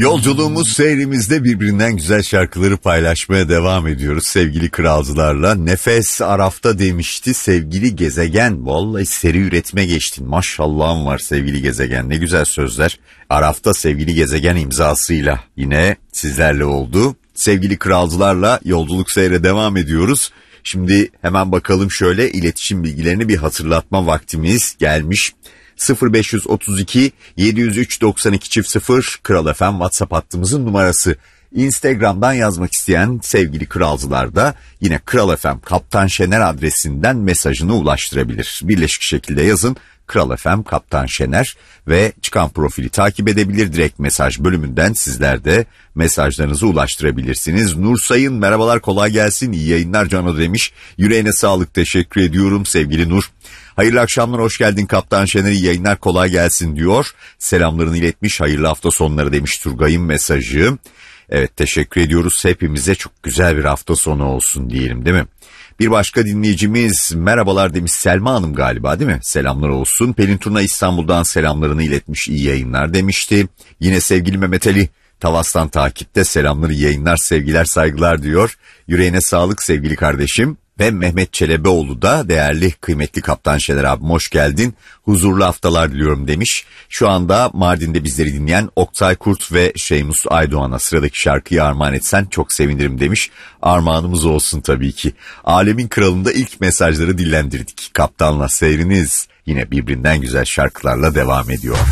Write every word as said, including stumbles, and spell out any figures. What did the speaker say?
Yolculuğumuz seyrimizde birbirinden güzel şarkıları paylaşmaya devam ediyoruz sevgili kralcılarla. Nefes Araf'ta demişti sevgili Gezegen. Vallahi seri üretime geçtin, maşallahım var sevgili Gezegen, ne güzel sözler. Araf'ta sevgili Gezegen imzasıyla yine sizlerle oldu. Sevgili kralcılarla yolculuk seyre devam ediyoruz. Şimdi hemen bakalım şöyle, iletişim bilgilerini bir hatırlatma vaktimiz gelmiş. sıfır beş otuz iki yedi yüz üç doksan iki çift sıfır Kral F M WhatsApp hattımızın numarası. Instagram'dan yazmak isteyen sevgili kralcılar da yine Kral F M Kaptan Şener adresinden mesajını ulaştırabilir. Birleşik şekilde yazın Kral F M Kaptan Şener ve çıkan profili takip edebilir. Direkt mesaj bölümünden sizler de mesajlarınızı ulaştırabilirsiniz. Nur Sayın merhabalar, kolay gelsin, iyi yayınlar Cano demiş. Yüreğine sağlık, teşekkür ediyorum sevgili Nur. Hayırlı akşamlar, hoş geldin Kaptan Şener, iyi yayınlar, kolay gelsin diyor. Selamlarını iletmiş, hayırlı hafta sonları demiş Turgay'ın mesajı. Evet, teşekkür ediyoruz, hepimize çok güzel bir hafta sonu olsun diyelim, değil mi? Bir başka dinleyicimiz merhabalar demiş, Selma Hanım galiba, değil mi? Selamlar olsun. Pelin Turna İstanbul'dan selamlarını iletmiş, iyi yayınlar demişti. Yine sevgili Mehmet Ali Tavas'tan takipte, selamları, iyi yayınlar, sevgiler, saygılar diyor. Yüreğine sağlık sevgili kardeşim. Ve Mehmet Çelebeoğlu da değerli kıymetli Kaptan Şener abim, hoş geldin, huzurlu haftalar diliyorum demiş. Şu anda Mardin'de bizleri dinleyen Oktay Kurt ve Şeymus Aydoğan'a sıradaki şarkıyı armağan etsen çok sevinirim demiş. Armağanımız olsun tabii ki. Alemin Kralı'nda ilk mesajları dillendirdik. Kaptanla seyriniz yine birbirinden güzel şarkılarla devam ediyor.